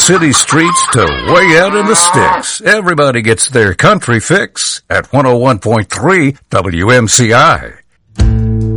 city streets to way out in the sticks, everybody gets their country fix at 101.3 WMCI.